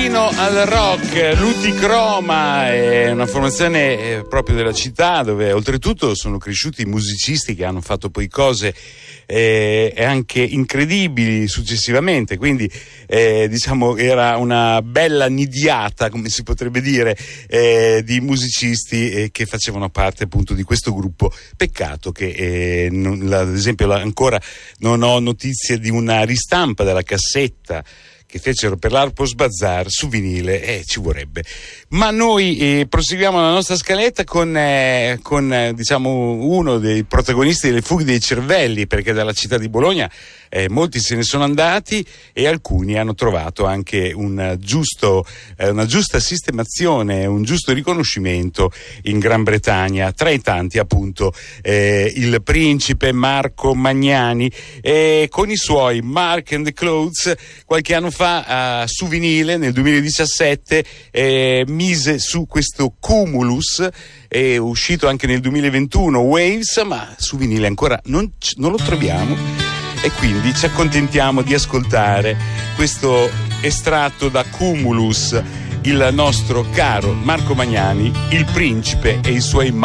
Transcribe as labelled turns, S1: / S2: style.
S1: Inno al rock, Luticroma è una formazione proprio della città, dove oltretutto sono cresciuti musicisti che hanno fatto poi cose anche incredibili successivamente, quindi diciamo era una bella nidiata, come si potrebbe dire, di musicisti che facevano parte appunto di questo gruppo. Peccato che ad esempio ancora non ho notizie di una ristampa della cassetta che fecero per l'Harper's Bazaar su vinile, ci vorrebbe. Ma noi proseguiamo la nostra scaletta con diciamo uno dei protagonisti delle fughe dei cervelli, perché dalla città di Bologna molti se ne sono andati e alcuni hanno trovato anche una giusta sistemazione, un giusto riconoscimento in Gran Bretagna. Tra i tanti appunto il principe Marco Magnani, con i suoi Mark and the Clothes qualche anno fa su vinile nel 2017 mise su questo Cumulus, è uscito anche nel 2021 Waves, ma su vinile ancora non lo troviamo, e quindi ci accontentiamo di ascoltare questo estratto da Cumulus, il nostro caro Marco Magnani, il principe e i suoi